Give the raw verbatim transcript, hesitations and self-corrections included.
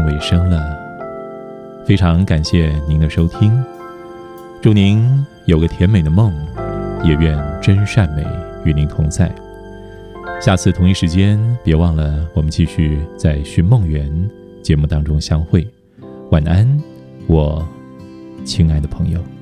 尾声了，非常感谢您的收听，祝您有个甜美的梦，也愿真善美与您同在。下次同一时间，别忘了我们继续在寻梦园节目当中相会。晚安，我亲爱的朋友。